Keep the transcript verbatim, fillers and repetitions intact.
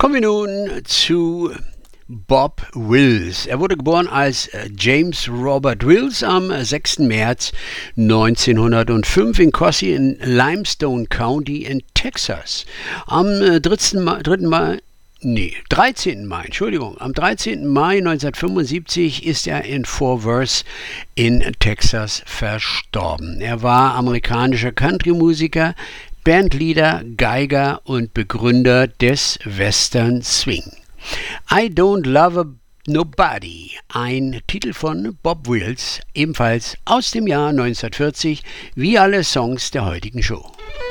Kommen wir nun zu Bob Wills. Er wurde geboren als James Robert Wills am sechsten März neunzehnhundertfünf in Cossey in Limestone County in Texas. Am dritten Mai, nee, dreizehnten Mai, Entschuldigung, am dreizehnten Mai neunzehnhundertfünfundsiebzig ist er in Fort Worth in Texas verstorben. Er war amerikanischer Country-Musiker, Bandleader, Geiger und Begründer des Western Swing. I Don't Love Nobody, ein Titel von Bob Wills, ebenfalls aus dem Jahr neunzehnhundertvierzig, wie alle Songs der heutigen Show.